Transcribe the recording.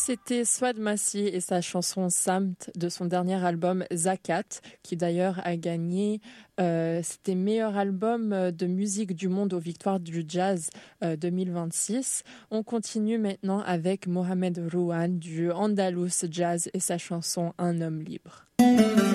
C'était Swad Massi et sa chanson Samt de son dernier album Zakat, qui d'ailleurs a gagné, c'était meilleur album de musique du monde aux victoires du jazz 2026. On continue maintenant avec Mohamed Rouane du Andalous Jazz et sa chanson Un homme libre.